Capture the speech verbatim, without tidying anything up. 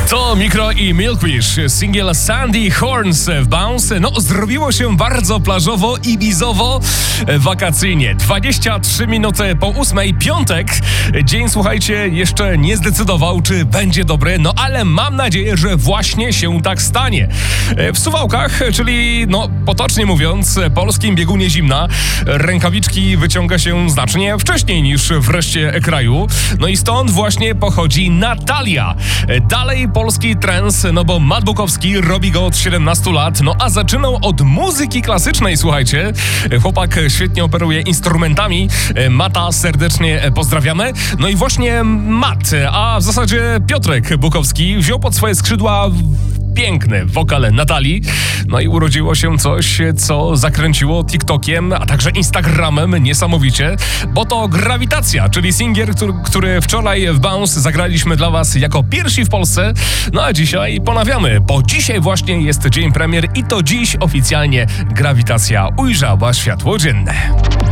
To Mikro i Milkwish, singiel Sandy Horns w Bounce. No, zrobiło się bardzo plażowo i bizowo wakacyjnie. dwadzieścia trzy minuty po ósmej, piątek. Dzień, słuchajcie, jeszcze nie zdecydował, czy będzie dobry, no ale mam nadzieję, że właśnie się tak stanie. W Suwałkach, czyli, no, potocznie mówiąc, polskim biegunie zimna, rękawiczki wyciąga się znacznie wcześniej niż w reszcie kraju. No i stąd właśnie pochodzi Natalia. Dalej polski trans, no bo Matt Bukowski robi go od siedemnastu lat, no a zaczynał od muzyki klasycznej, słuchajcie. Chłopak świetnie operuje instrumentami. Mata serdecznie pozdrawiamy. No i właśnie Matt, a w zasadzie Piotrek Bukowski wziął pod swoje skrzydła piękny wokal Natalii. No i urodziło się coś, co zakręciło TikTokiem, a także Instagramem niesamowicie, bo to Grawitacja, czyli singiel, który, który wczoraj w Bounce zagraliśmy dla was jako pierwsi w Polsce. No a dzisiaj ponawiamy, bo dzisiaj właśnie jest dzień premier i to dziś oficjalnie Grawitacja ujrzała światło dzienne.